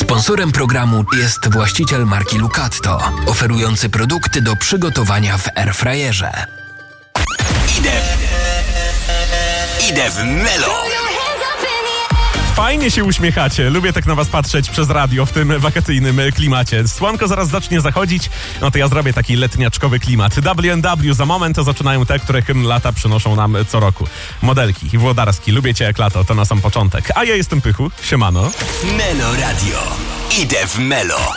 Sponsorem programu jest właściciel marki Lucatto, oferujący produkty do przygotowania w airfryerze. Idę w Melo! Fajnie się uśmiechacie. Lubię tak na was patrzeć przez radio w tym wakacyjnym klimacie. Słonko zaraz zacznie zachodzić, no to ja zrobię taki letniaczkowy klimat. W&W za moment to zaczynają te, które hymn lata przynoszą nam co roku. Modelki i włodarski. Lubię cię jak lato, to na sam początek. A ja jestem Pychu. Siemano. Melo Radio. Idę w Melo.